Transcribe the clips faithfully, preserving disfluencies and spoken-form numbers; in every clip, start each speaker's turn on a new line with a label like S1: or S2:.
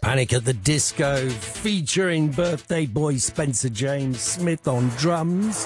S1: Panic at the Disco, featuring birthday boy Spencer James Smith on drums.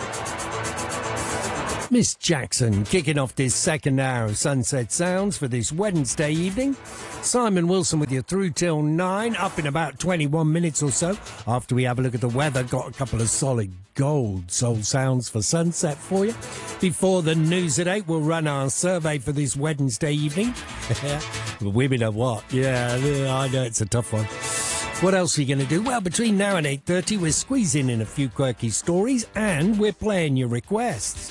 S1: Miss Jackson kicking off this second hour of Sunset Sounds for this Wednesday evening. Simon Wilson with you through till nine, up in about twenty-one minutes or so. After we have a look at the weather, got a couple of solid gold soul sounds for sunset for you. Before the news at eight, we'll run our survey for this Wednesday evening. Women are what? Yeah, I know it's a tough one. What else are you going to do? Well, between now and eight thirty, we're squeezing in a few quirky stories and we're playing your requests.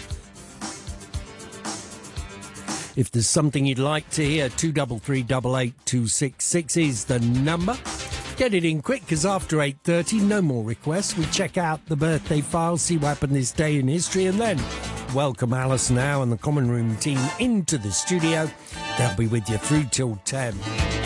S1: If there's something you'd like to hear, two three three eight eight two six six is the number. Get it in quick, because after eight thirty, no more requests. We check out the birthday file, see what happened this day in history, and then welcome Alice now and the Common Room team into the studio. They'll be with you through till ten.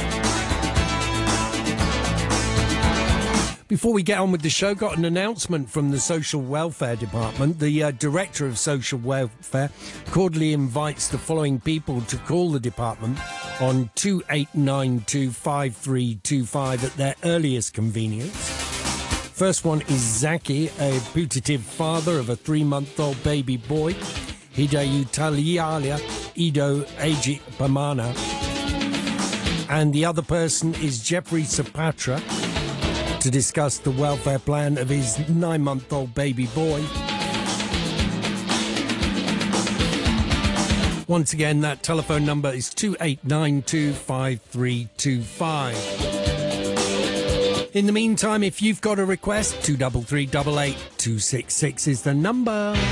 S1: Before we get on with the show, got an announcement from the Social Welfare Department. The uh, Director of Social Welfare cordially invites the following people to call the department on two eight nine two five three two five at their earliest convenience. First one is Zaki, a putative father of a three-month-old baby boy. Hidayutalialia Ido Agi Pamana. And the other person is Jeffrey Sapatra, to discuss the welfare plan of his nine-month-old baby boy. Once again, that telephone number is two eight nine two five three two five. In the meantime, if you've got a request, two three three eight eight two six six is the number.